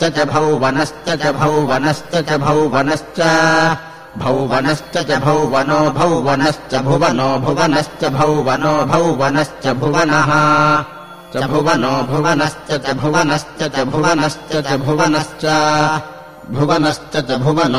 भौवनश्च च भौवनश्च च भौवनश्च च भौवनश्च भौवनश्च च भौवनो भौवनश्च भुवनो भुवनश्च भौवनो भौवनश्च भुवनः च भुवनो भुवनश्च च भुवनश्च च भुवनश्च च भुवनश्च भुवनश्च च भुवनो